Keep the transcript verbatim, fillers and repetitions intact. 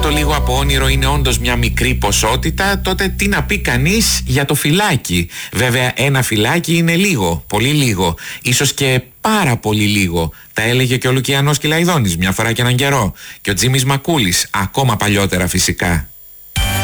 το λίγο από όνειρο είναι όντως μια μικρή ποσότητα, τότε τι να πει κανείς για το φυλάκι? Βέβαια ένα φυλάκι είναι λίγο, πολύ λίγο, ίσως και πάρα πολύ λίγο. Τα έλεγε και ο Λουκιανός Κυλαϊδόνης μια φορά και έναν καιρό, και ο Τζίμις Μακούλης ακόμα παλιότερα φυσικά.